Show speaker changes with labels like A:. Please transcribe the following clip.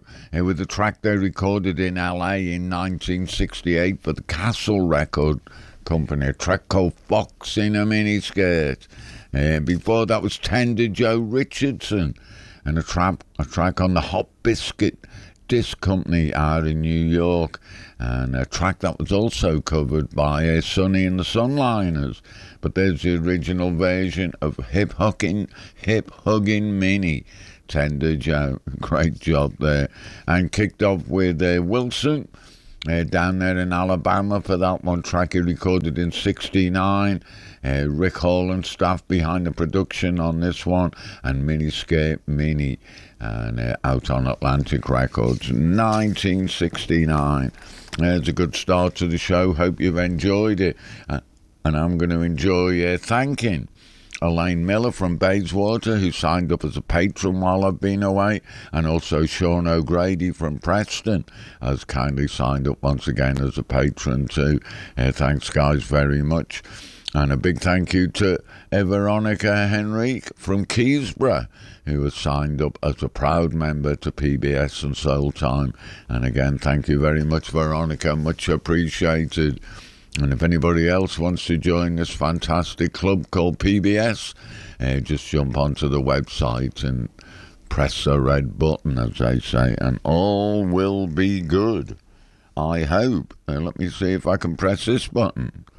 A: with the track they recorded in LA in 1968 for the Castle Record Company, a track called Fox in a Miniskirt. Before that was Tender Joe Richardson and a track on the Hot Biscuit Disc Company out in New York, and a track that was also covered by Sonny and the Sunliners. But there's the original version of Hip Hugging Minnie, Tender Joe. Great job there. And kicked off with Wilson down there in Alabama for that one track he recorded in 69. Rick Hall and staff behind the production on this one, and Miniskirt Minnie, and out on Atlantic Records 1969. There's a good start to the show. Hope you've enjoyed it, and I'm going to enjoy thanking Elaine Miller from Bayswater, who signed up as a patron while I've been away, and also Sean O'Grady from Preston has kindly signed up once again as a patron too. Thanks guys very much. And a big thank you to Veronica Henrique from Keysborough, who has signed up as a proud member to PBS and Soul Time. And again, thank you very much, Veronica. Much appreciated. And if anybody else wants to join this fantastic club called PBS, just jump onto the website and press the red button, as they say, and all will be good. I hope. Let me see if I can press this button.